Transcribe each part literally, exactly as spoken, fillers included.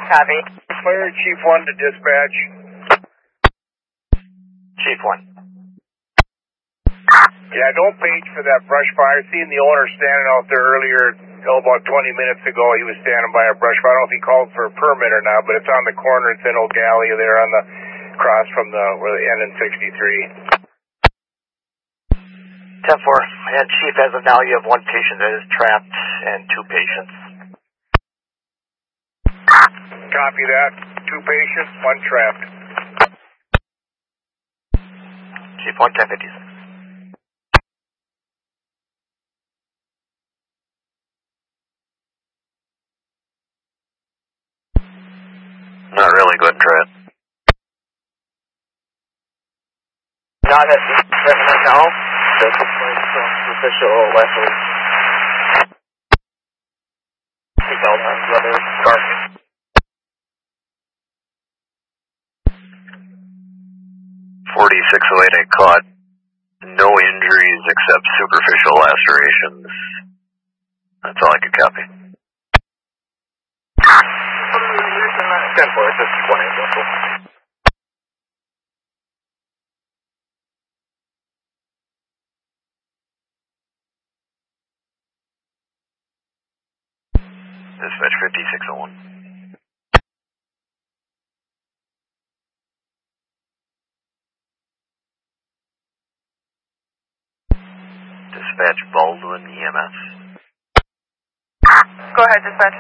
Copy. Fire Chief one to dispatch. Chief one. Yeah, don't page for that brush fire. Seen the owner standing out there earlier, oh, about twenty minutes ago. He was standing by a brush fire. I don't know if he called for a permit or not, but it's on the corner. It's in O'Galley there on the cross from the where the end in sixty-three. ten four. And Chief, as of now, you have one patient that is trapped and two patients. Copy that. Two patients, one trapped. Chief one, ten fifty-six. Not really. Go ahead and try it. Not at the right now. That's some official lessons. Seatbelt on the other car. forty-six oh eight, I caught no injuries except superficial lacerations. That's all I could copy. ten four, it's just one example. Dispatch fifty-six oh one. Dispatch Baldwin E M S. Go ahead, dispatch.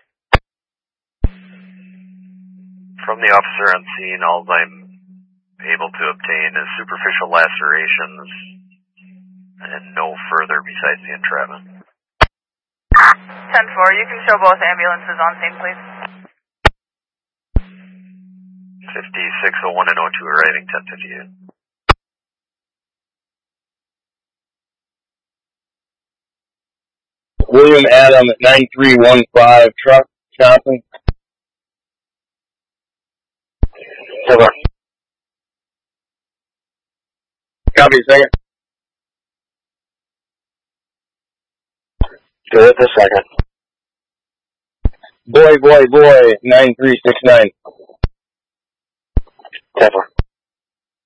From the officer on scene, all I'm able to obtain is superficial lacerations and no further besides the entrapment. ten four, you can show both ambulances on scene, please. fifty-six oh one and oh two arriving ten fifty-eight. William Adam at nine three one five, truck, copy. Over. Copy, second. Good, the second. Boy, boy, boy, nine three six nine. ten four.